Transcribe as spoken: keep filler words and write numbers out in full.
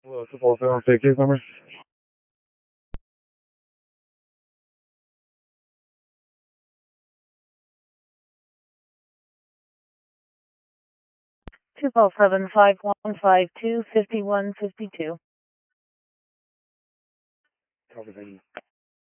Hello, triple seven, take case number. Two four seven five one five two fifty one fifty two. Copy, thank you.